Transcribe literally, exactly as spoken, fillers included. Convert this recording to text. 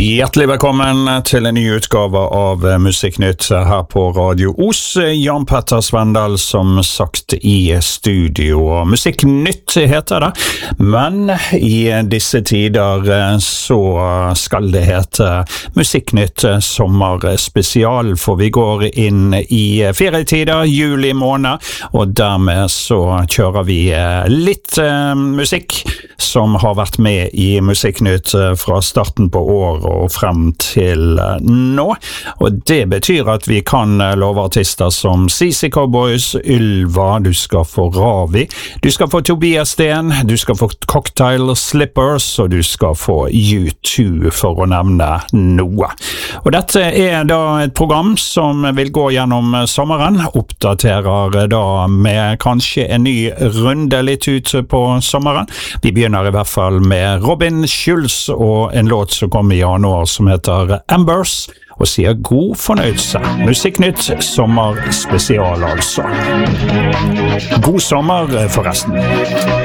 Hjertelig velkommen til en ny utgave av Musikknytt her på Radio Os. Jan Petter Svendal som sagt i studio. Musikknytt heter det, men i disse tider så skal det hete Musikknytt sommerspesial, for vi går inn i ferietider, juli måned, og dermed så kjører vi litt musikk som har vært med i Musikknytt fra starten på år og frem til nå, og det betyr at vi kan love artister som C C Cowboys, Ylva, du skal få Ravi, du skal få Tobias Sten, du skal få Cocktail Slippers, og du skal få U to, for å nevne noe. Og dette er da et program som vil gå gjennom sommeren, oppdaterer da med kanskje en ny runde litt ut på sommeren. Vi begynner i hvert fall med Robin Schulz og en låt som kom i januar som heter Embers, og sier god fornøyelse. Musikknytt sommerspesial altså. God sommer forresten.